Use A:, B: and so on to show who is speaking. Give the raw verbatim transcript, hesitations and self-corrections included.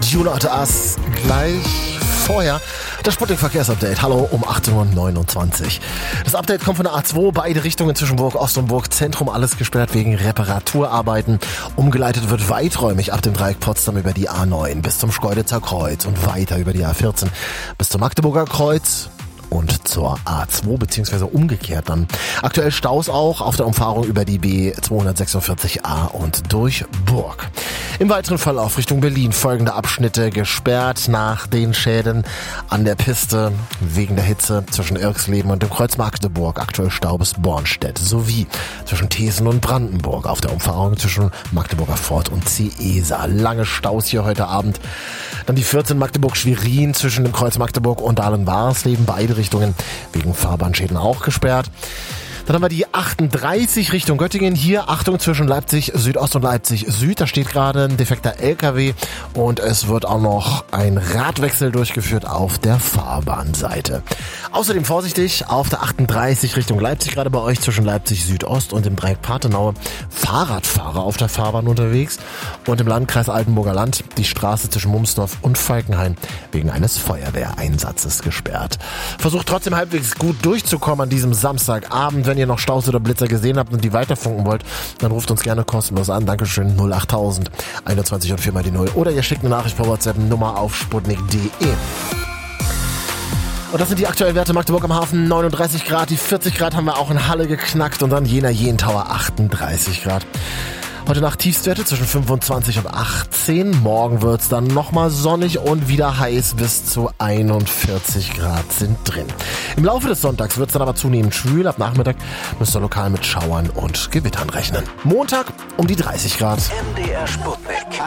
A: You Not Us gleich vorher. Das Sputnik-Verkehrsupdate. Hallo um achtzehn Uhr neunundzwanzig. Das Update kommt von der A zwei. Beide Richtungen zwischen Burg Ost und Burg Zentrum. Alles gesperrt wegen Reparaturarbeiten. Umgeleitet wird weiträumig ab dem Dreieck Potsdam über die A neun bis zum Schkeuditzer Kreuz und weiter über die A vierzehn bis zum Magdeburger Kreuz und zur A zwei, beziehungsweise umgekehrt dann. Aktuell Staus auch auf der Umfahrung über die B zweihundertsechsundvierzig A und durch Burg. Im weiteren Verlauf Richtung Berlin folgende Abschnitte gesperrt nach den Schäden an der Piste wegen der Hitze zwischen Irksleben und dem Kreuz Magdeburg. Aktuell Stau bis Bornstedt sowie zwischen Thesen und Brandenburg auf der Umfahrung zwischen Magdeburger Fort und Ciesa. Lange Staus hier heute Abend. Dann die vierzehn Magdeburg-Schwerin zwischen dem Kreuz Magdeburg und Dahlen-Warsleben. Beide Richtungen wegen Fahrbahnschäden auch gesperrt. Dann haben wir die achtunddreißig Richtung Göttingen. Hier Achtung zwischen Leipzig Südost und Leipzig Süd. Da steht gerade ein defekter L K W und es wird auch noch ein Radwechsel durchgeführt auf der Fahrbahnseite. Außerdem vorsichtig auf der achtunddreißig Richtung Leipzig, gerade bei euch zwischen Leipzig Südost und dem Dreieck Pathenaue. Fahrradfahrer auf der Fahrbahn unterwegs und im Landkreis Altenburger Land die Straße zwischen Mumsdorf und Falkenhain wegen eines Feuerwehreinsatzes gesperrt. Versucht trotzdem halbwegs gut durchzukommen an diesem Samstagabend. Wenn ihr noch Staus oder Blitzer gesehen habt und die weiterfunken wollt, dann ruft uns gerne kostenlos an. Dankeschön, null achttausend einundzwanzig und vier mal die null. Oder ihr schickt eine Nachricht per WhatsApp, Nummer auf sputnik punkt de. Und das sind die aktuellen Werte. Magdeburg am Hafen neununddreißig Grad, die vierzig Grad haben wir auch in Halle geknackt und dann Jena Jentower achtunddreißig Grad. Heute Nacht Tiefstwerte zwischen fünfundzwanzig und achtzehn. Morgen wird's dann nochmal sonnig und wieder heiß. Bis zu einundvierzig Grad sind drin. Im Laufe des Sonntags wird's dann aber zunehmend schwül. Ab Nachmittag müsst ihr lokal mit Schauern und Gewittern rechnen. Montag um die dreißig Grad.
B: M D R Sputnik.